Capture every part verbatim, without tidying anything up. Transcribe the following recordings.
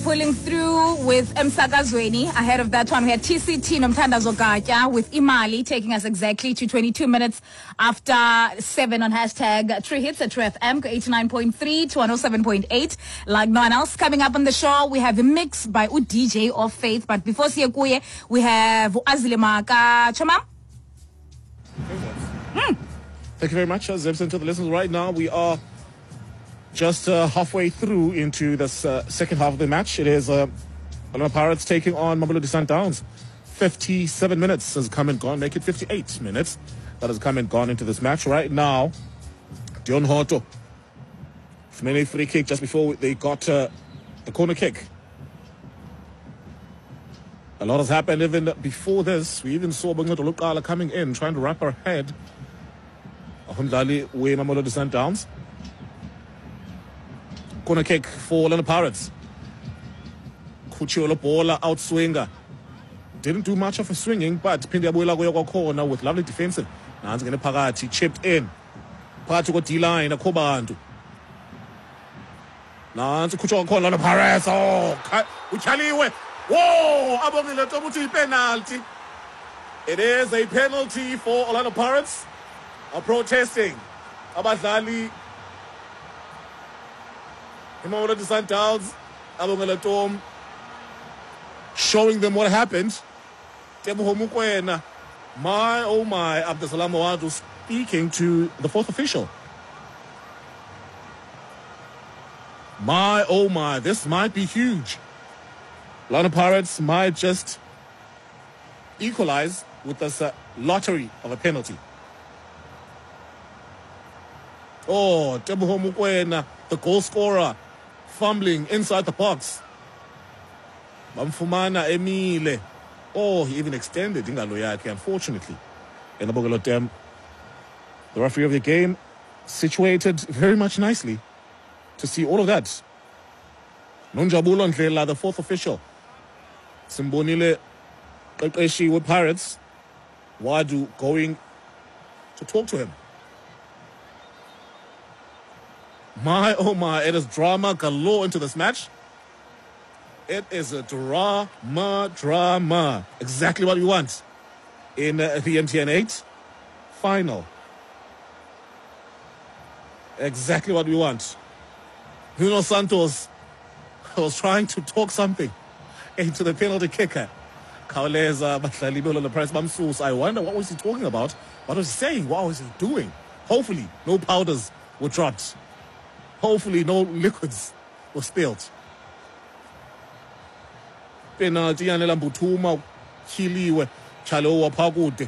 pulling through with Msakazweni. Ahead of that one, we had T C T Nomthandazo Gatya with Imali taking us exactly to twenty-two minutes after seven on hashtag True Hits at True F M, eighty-nine point three to one oh seven point eight. Like no one else, coming up on the show, we have a mix by U D J of Faith. But before Siyakuye, we have Azilemaka Chamam. Hmm. Thank you very much, Zebson, to the listeners. Right now, we are just uh, halfway through into this uh, second half of the match. It is uh, Orlando Pirates taking on Mamelodi Sundowns. fifty-seven minutes has come and gone. Make it fifty-eight minutes that has come and gone into this match. Right now, Dion Hoto. Many free kick just before they got uh, the corner kick. A lot has happened even before this. We even saw Bangoto Lukala coming in, trying to wrap her head. Ahundlali we Mamelodi Sundowns. Corner kick for Orlando Pirates. Kuchiolo Bola outswinger. Didn't do much of a swinging, but Pindiabuela Goyoko corner with lovely defensive. Nan's going to Pagati chipped in. Pagati got D-line, a Kobandu. Nan's Kuchoko corner on the Pirates. Oh, Uchaliwe. Whoa! Abongile Tomuti penalty. It is a penalty for Orlando Pirates. Are protesting. Abadlali. Mamelodi Sundowns. Abongile Tom. Showing them what happened. Teboho Mokoena. My, oh my, Abdesalam Owadu speaking to the fourth official. My, oh my, this might be huge. Orlando Pirates might just equalize with this uh, lottery of a penalty. Oh, Teboho Mokoena, the goal scorer, fumbling inside the box. Bamfumana Emile. Oh, he even extended ingalo yakhe, unfortunately. And the referee of the game situated very much nicely to see all of that. Nonjabulo Ndlela, the fourth official. Simbonile Qeqeshi with Pirates. Wadu going to talk to him. My, oh my, it is drama galore into this match. It is a drama, drama. Exactly what we want in uh, the M T N eight final. Exactly what we want. Nuno Santos was trying to talk something into the penalty kicker. Kauleza Batlalibolo the press bamsus. I wonder what was he talking about? What was he saying? What was he doing? Hopefully, no powders were dropped. Hopefully, no liquids were spilled. Penalty yanela Mbutuma khiliwe chalo waphakude.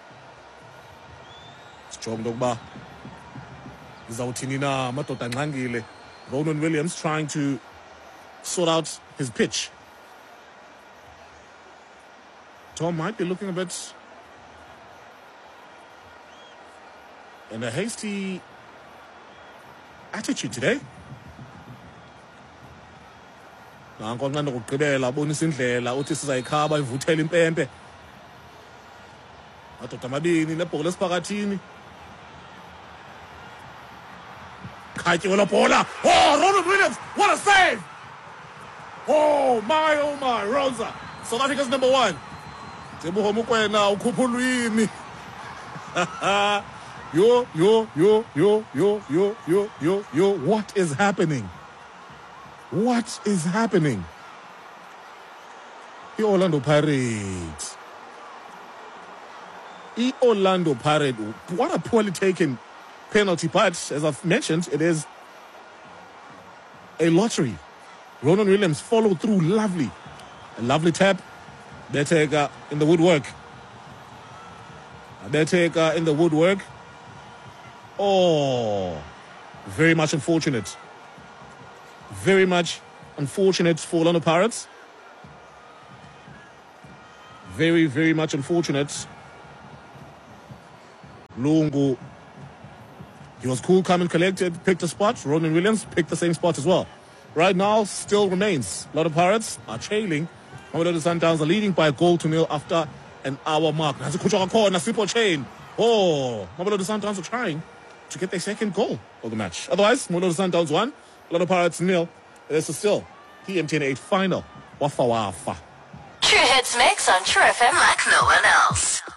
Sijonga ukuba izawuthini na madoda nqangile. Ronan Williams trying to sort out his pitch. Tom might be looking a bit in a hasty attitude today. Nanko nqanda ukugqibela bonisa indlela uthi sizayikhaba ivuthela impempe. Madoda amabini nebhola esiphakathini. Khatyiwe bola. Oh, Ronald Williams, what a save! Oh my, oh my, Rosa. South Africa's number one. Teboho Mokoena ukhuphulwini. Yo, yo, yo, yo, yo, yo, yo, yo, yo. What is happening? What is happening? The Orlando Pirates. The Orlando Pirates. What a poorly taken penalty, but as I've mentioned, it is a lottery. Ronan Williams followed through lovely. A lovely tap. Betega in the woodwork. Betega in the woodwork. Oh, very much unfortunate. Very much unfortunate for Orlando Pirates. Very, very much unfortunate. Lungu, he was cool, calm and collected, picked a spot. Ronan Williams picked the same spot as well. Right now, still remains. Orlando Pirates are trailing. Mamelodi Sundowns are leading by a goal to nil after an hour mark. That's a Kuchaka corner, simple chain. Oh, Mamelodi Sundowns are trying to get their second goal of the match. Otherwise, Mamelodi Sundowns won. Orlando Pirates nil. This is still the M T N eight final. Wafa Wafa. True Hits Mix on True F M like no one else.